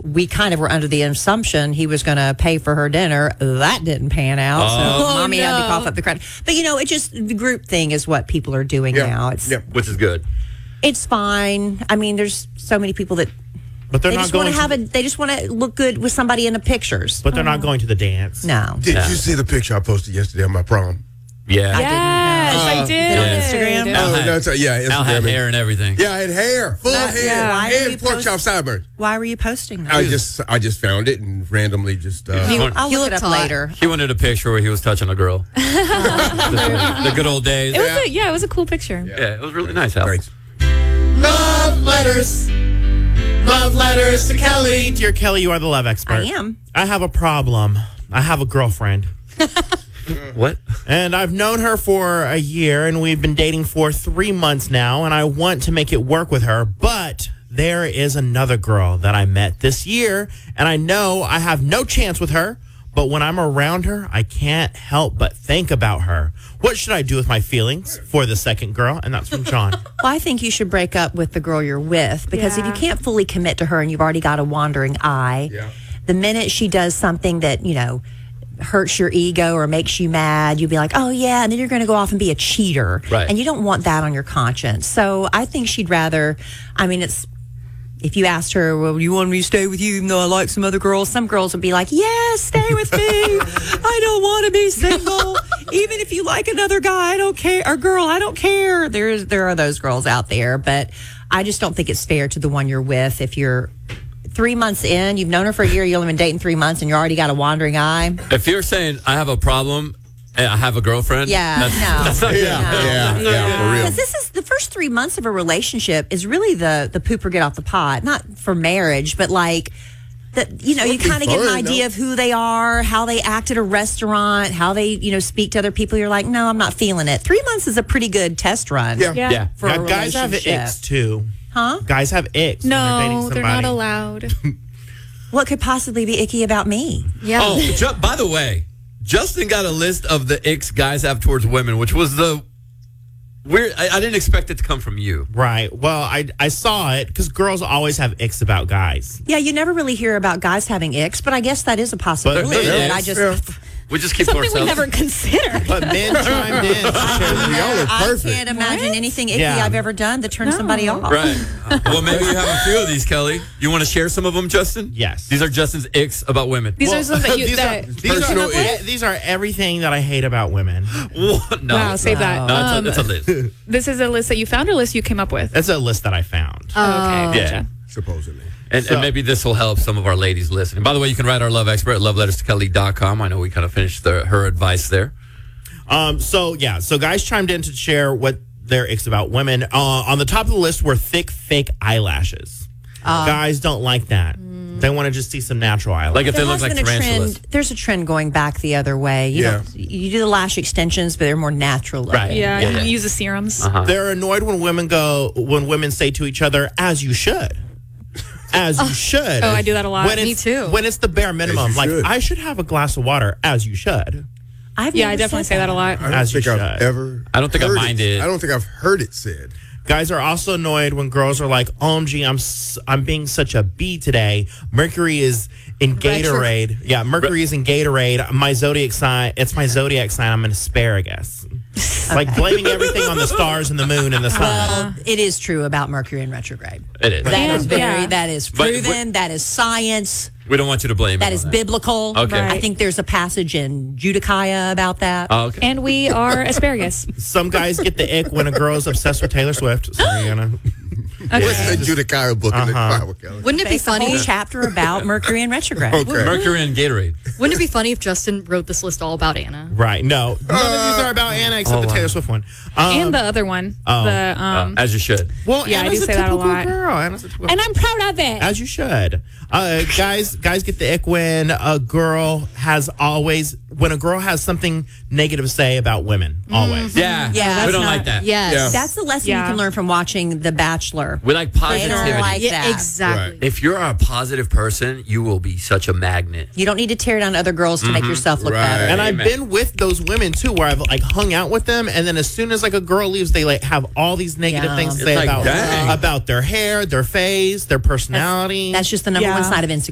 we kind of were under the assumption he was going to pay for her dinner. That didn't pan out. So mommy had to cough up the credit. But, it just, the group thing is what people are doing now. Which is good. It's fine. I mean, there's so many people that But they're they not just going want to have they just want to look good with somebody in the pictures. But they're not going to the dance. No. Did you see the picture I posted yesterday on my prom? Yeah. Yes, I did. On Instagram? Instagram. Al had hair and everything. Yeah, I had hair, full hair, Why are you and pork chop sideburns. Why were you posting that? I just found it and randomly just. I'll look it up later. He wanted a picture where he was touching a girl. The good old days. It was a cool picture. Yeah, it was really nice, Al. Thanks. Love letters. Love letters to Kelly. Dear Kelly, you are the love expert. I am. I have a problem. I have a girlfriend. What? And I've known her for a year, and we've been dating for 3 months now, and I want to make it work with her, but there is another girl that I met this year, and I know I have no chance with her, but when I'm around her, I can't help but think about her. What should I do with my feelings for the second girl? And that's from John. Well, I think you should break up with the girl you're with, because if you can't fully commit to her and you've already got a wandering eye, the minute she does something that, hurts your ego or makes you mad, you'll be like, oh yeah, and then you're going to go off and be a cheater. Right. And you don't want that on your conscience. So I think she'd rather, if you asked her, well, you want me to stay with you even though I like some other girls? Some girls would be like, yes, stay with me. I don't want to be single. Even if you like another guy, I don't care. Or girl, I don't care. There are those girls out there. But I just don't think it's fair to the one you're with. If you're 3 months in, you've known her for a year, you've only been dating 3 months, and you already got a wandering eye. If you're saying, I have a problem, and I have a girlfriend. That's not good. Yeah, for real. Because this is the first 3 months of a relationship is really the poop or get off the pot. Not for marriage, but like that. You kind of get an idea of who they are, how they act at a restaurant, how they speak to other people. You're like, no, I'm not feeling it. 3 months is a pretty good test run. Yeah. For a guys have relationship. icks too. Huh? Guys have icks. No, when they're not allowed. What could possibly be icky about me? Yeah. Oh, by the way, Justin got a list of the icks guys have towards women, which was the weird. I didn't expect it to come from you. Right. Well, I saw it because girls always have icks about guys. Yeah, you never really hear about guys having icks, but I guess that is a possibility. We just keep Something to we ourselves. never considered. But men chimed in. Y'all are I perfect. can't imagine anything icky Yeah. I've ever done to turn somebody off. Right. Well, maybe you have a few of these, Kelly. You want to share some of them, Justin? Yes. These are Justin's icks about women. These are some that you. Personal These are everything that I hate about women. What? No. Wow, save that. No, it's a list. This is a list that you found or a list you came up with? That's a list that I found. Oh, okay. Yeah. Gotcha. Supposedly. And maybe this will help some of our ladies listening. By the way, you can write our love expert at loveletterstokelly.com. I know we kind of finished her advice there. So guys chimed in to share what their icks about women. On the top of the list were thick, fake eyelashes. Guys don't like that. They want to just see some natural eyelashes. Like if they There look has like been a tarantulas. trend. There's a trend going back the other way. You do the lash extensions, but they're more natural looking. Right. Yeah, Yeah. you use the serums. They're annoyed when women say to each other, "As you should." As you should. Oh, I do that a lot. Me too. When it's the bare minimum, As you like should. I should have a glass of water. As you should. I definitely say that a lot. I don't As you think I've should. ever. I don't think I've heard minded. I don't think I've heard it said. Guys are also annoyed when girls are like, "OMG, I'm being such a bee today. Mercury is in Gatorade. Yeah, Mercury is in Gatorade. My zodiac sign. It's my zodiac sign. I'm an asparagus." Like blaming everything on the stars and the moon and the sun. Well, it is true about Mercury in retrograde. It is. That is But- proven. That is science. We don't want you to blame That it is on biblical. Okay. I think there's a passage in Judiciah about that. Oh, okay. And we are asparagus. Some guys get the ick when a girl is obsessed with Taylor Swift. So What's the Judiciah book in the Bible, Kelly? Wouldn't it be It's a whole funny? chapter about Mercury in retrograde. Okay. Mercury and Gatorade. Wouldn't it be funny if Justin wrote this list all about Anna? Right. No. None of these are about Anna except the wow. Taylor Swift one. And the other one. As you should. Well, Yeah, I Anna's do say that a typical lot. Girl. Anna's a typical And I'm proud of it. As you should. Guys get the ick when a girl has something negative to say about women. Always. Yeah. Yeah, We don't that's like not- that. Yes. Yeah. That's the lesson you Yeah. can learn from watching The Bachelor. We like They positivity. don't like Yeah, that. exactly. If you're a positive person, you will be such a magnet. You don't need to tear down other girls to make yourself look Right. better. And I've Amen. been with those women too, where I've like hung out with them, and then as soon as like a girl leaves, they like have all these negative Yeah. things to It's say like, dang. about their hair, their face, their personality. That's just the number one Yeah. side of